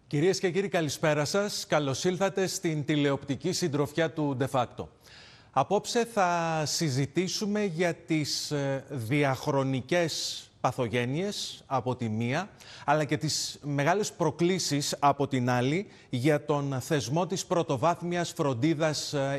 Κυρίες και κύριοι, καλησπέρα σας. Καλώς ήλθατε στην τηλεοπτική συντροφιά του De Facto. Απόψε θα συζητήσουμε για τις διαχρονικές παθογένειες από τη μία, αλλά και τις μεγάλες προκλήσεις από την άλλη για τον θεσμό της πρωτοβάθμιας φροντίδας